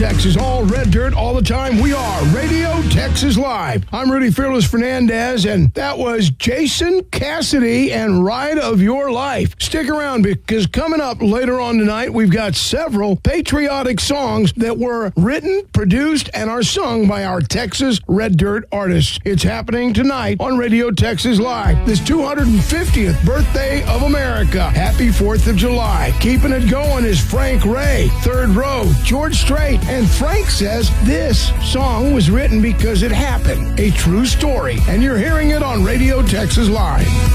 Texas, all red dirt, all the time. We are Radio Texas Live. I'm Rudy Fearless Fernandez, and that was Jason Cassidy and Ride of Your Life. Stick around, because coming up later on tonight, we've got several patriotic songs that were written, produced, and are sung by our Texas red dirt artists. It's happening tonight on Radio Texas Live. This 250th birthday of America. Happy 4th of July. Keeping it going is Frank Ray, Third Row, George Strait, and Frank says this song was written because it happened. A true story. And you're hearing it on Radio Texas Live.